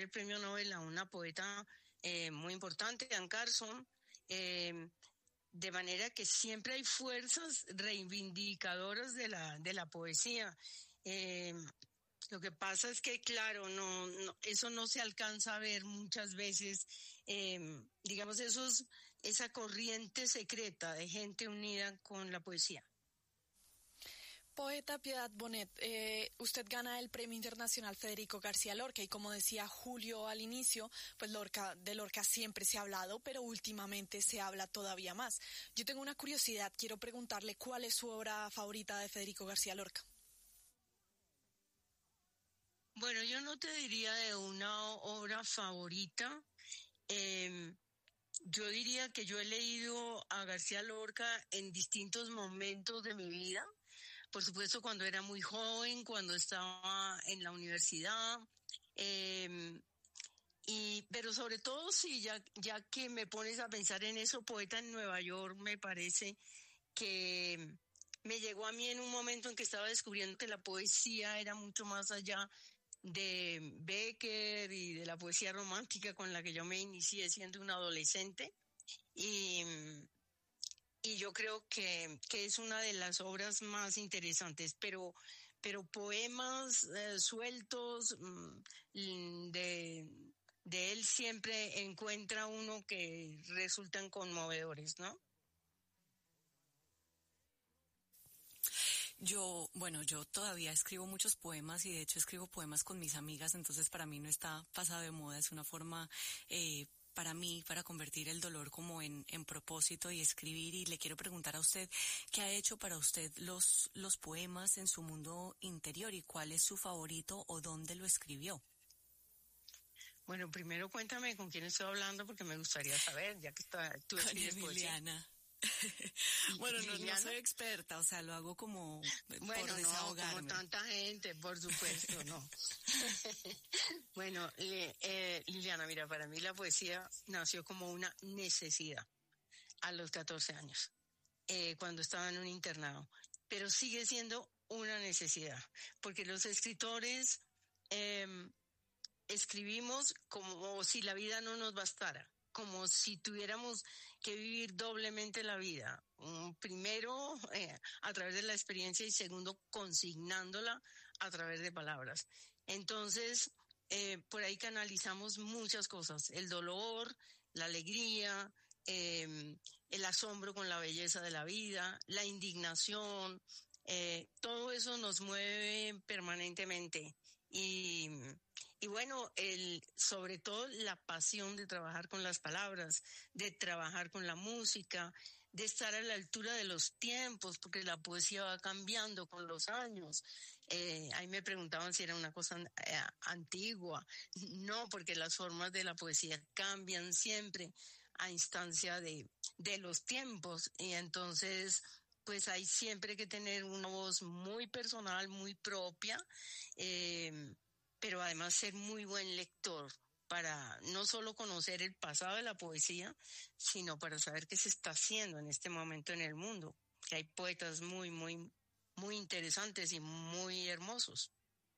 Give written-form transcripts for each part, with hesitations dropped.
el premio Nobel a una poeta muy importante, Anne Carson, de manera que siempre hay fuerzas reivindicadoras de la poesía. Lo que pasa es que, claro, no, eso no se alcanza a ver muchas veces, digamos, esa corriente secreta de gente unida con la poesía. Poeta Piedad Bonet, usted gana el Premio Internacional Federico García Lorca y como decía Julio al inicio, pues de Lorca siempre se ha hablado, pero últimamente se habla todavía más. Yo tengo una curiosidad, quiero preguntarle cuál es su obra favorita de Federico García Lorca. Bueno, yo no te diría de una obra favorita. Yo diría que yo he leído a García Lorca en distintos momentos de mi vida. Por supuesto, cuando era muy joven, cuando estaba en la universidad, pero sobre todo, sí, ya que me pones a pensar en eso, Poeta en Nueva York, me parece que me llegó a mí en un momento en que estaba descubriendo que la poesía era mucho más allá de Becker y de la poesía romántica con la que yo me inicié siendo una adolescente. Y yo creo que es una de las obras más interesantes, pero poemas sueltos de él siempre encuentra uno que resultan conmovedores, ¿no? Yo todavía escribo muchos poemas y de hecho escribo poemas con mis amigas, entonces para mí no está pasado de moda, es una forma para mí, para convertir el dolor como en propósito y escribir. Y le quiero preguntar a usted, ¿qué ha hecho para usted los poemas en su mundo interior y cuál es su favorito o dónde lo escribió? Bueno, primero cuéntame con quién estoy hablando porque me gustaría saber, ya que tú escribes poesía. Con Emiliana. Bueno, no soy experta, o sea, lo hago como bueno, por desahogarme. Como tanta gente, por supuesto, no. Bueno, Liliana, mira, para mí la poesía nació como una necesidad a los 14 años, cuando estaba en un internado, pero sigue siendo una necesidad, porque los escritores escribimos como si la vida no nos bastara, como si tuviéramos que vivir doblemente la vida. Primero, a través de la experiencia y segundo, consignándola a través de palabras. Entonces, por ahí canalizamos muchas cosas, el dolor, la alegría, el asombro con la belleza de la vida, la indignación, todo eso nos mueve permanentemente. Y bueno, sobre todo la pasión de trabajar con las palabras, de trabajar con la música, de estar a la altura de los tiempos, porque la poesía va cambiando con los años. Ahí me preguntaban si era una cosa antigua. No, porque las formas de la poesía cambian siempre a instancia de los tiempos. Y entonces, pues hay siempre que tener una voz muy personal, muy propia, pero además ser muy buen lector para no solo conocer el pasado de la poesía, sino para saber qué se está haciendo en este momento en el mundo, que hay poetas muy, muy, muy interesantes y muy hermosos.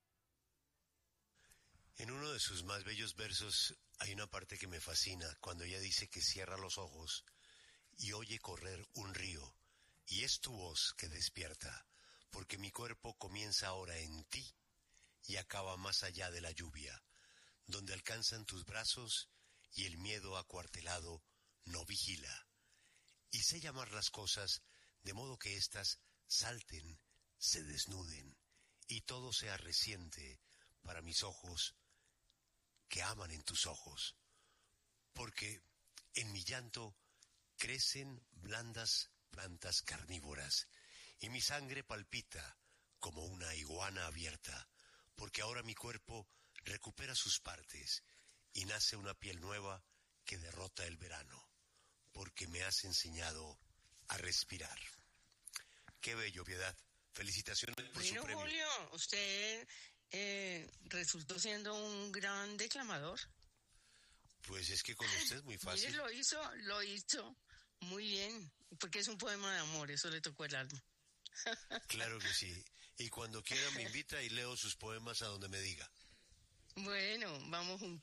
En uno de sus más bellos versos hay una parte que me fascina, cuando ella dice que cierra los ojos y oye correr un río, y es tu voz que despierta, porque mi cuerpo comienza ahora en ti y acaba más allá de la lluvia, donde alcanzan tus brazos y el miedo acuartelado no vigila. Y sé llamar las cosas de modo que éstas salten, se desnuden, y todo sea reciente para mis ojos que aman en tus ojos. Porque en mi llanto crecen blandas plantas carnívoras, y mi sangre palpita como una iguana abierta, porque ahora mi cuerpo recupera sus partes y nace una piel nueva que derrota el verano, porque me has enseñado a respirar. Qué bello, Piedad. Felicitaciones por su premio. Julio, usted resultó siendo un gran declamador. Pues es que con usted es muy fácil. Mire, lo hizo muy bien, porque es un poema de amor, eso le tocó el alma. Claro que sí. Y cuando quiera me invita y leo sus poemas a donde me diga. Bueno, vamos juntos.